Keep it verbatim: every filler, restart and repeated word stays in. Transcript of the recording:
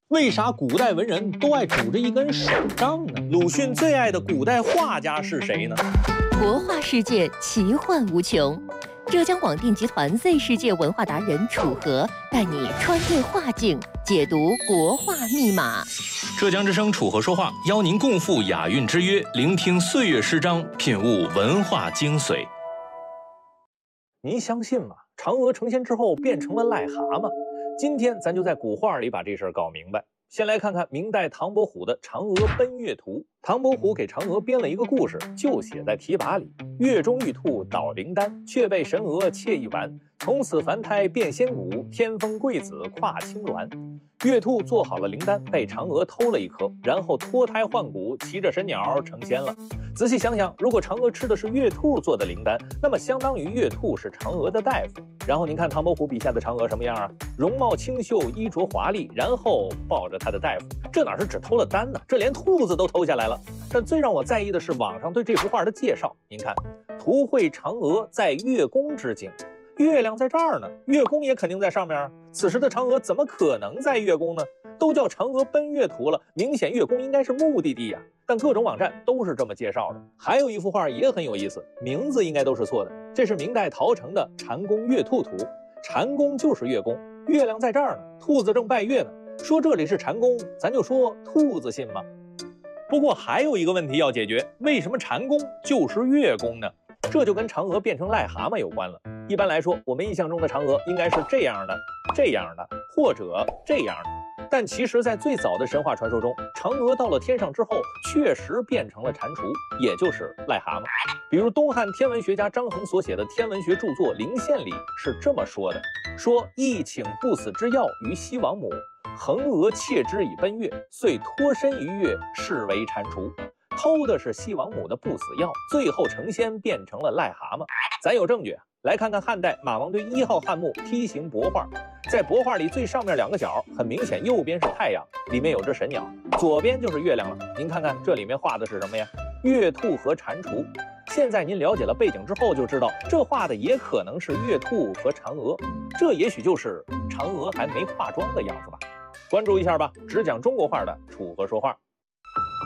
为啥古代文人都爱拄着一根手杖呢？鲁迅最爱的古代画家是谁呢？ 国画世界奇幻无穷，浙江广电集团 Z 世界文化达人楚河带你穿越画境，解读国画密码。 浙江之声楚河说话，邀您共赴雅韵之约，聆听岁月诗章，品悟文化精髓。 您相信吗？嫦娥成仙之后变成了癞蛤蟆。今天咱就在古画里把这事儿搞明白。先来看看明代唐伯虎的《嫦娥奔月图》。唐伯虎给嫦娥编了一个故事，就写在题跋里：月中玉兔捣灵丹，却被神娥窃一丸。从此凡胎变仙骨，天风贵子跨青鸾。月兔做好了灵丹，被嫦娥偷了一颗，然后脱胎换骨，骑着神鸟成仙了。仔细想想，如果嫦娥吃的是月兔做的灵丹，那么相当于月兔是嫦娥的大夫。然后您看唐伯虎笔下的嫦娥什么样啊？容貌清秀，衣着华丽，然后抱着他的大夫，这哪是只偷了丹呢？这连兔子都偷下来了。但最让我在意的是网上对这幅画的介绍。您看，图绘嫦娥在月宫之境。月亮在这儿呢，月宫也肯定在上面。此时的嫦娥怎么可能在月宫呢？都叫嫦娥奔月图了，明显月宫应该是目的地呀、啊。但各种网站都是这么介绍的。还有一幅画也很有意思，名字应该都是错的。这是明代陶成的禅宫月兔图，禅宫就是月宫，月亮在这儿呢，兔子正拜月呢。说这里是禅宫，咱就说兔子信吗？不过还有一个问题要解决，为什么禅宫就是月宫呢？这就跟嫦娥变成癞蛤蟆有关了。一般来说，我们印象中的嫦娥应该是这样的、这样的，或者这样的。但其实，在最早的神话传说中，嫦娥到了天上之后，确实变成了蟾蜍，也就是癞蛤蟆。比如东汉天文学家张衡所写的天文学著作《灵宪》里是这么说的：说亦请不死之药于西王母，衡娥窃之以奔月，遂脱身于月，是为蟾蜍。偷的是西王母的不死药，最后成仙变成了癞蛤蟆。咱有证据，来看看汉代马王堆一号汉墓梯形帛画。在帛画里最上面两个角，很明显右边是太阳，里面有只神鸟，左边就是月亮了。您看看这里面画的是什么呀？月兔和蟾蜍。现在您了解了背景之后，就知道这画的也可能是月兔和嫦娥，这也许就是嫦娥还没化妆的样子吧。关注一下吧，只讲中国画的楚河说话。